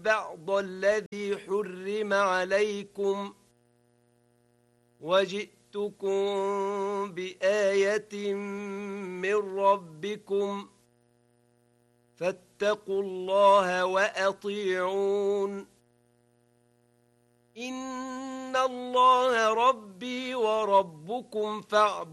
بعض الذي حرم عليكم وجئتكم بآية من ربكم فاتقوا الله وأطيعون إن الله ربي وربكم فاعبدون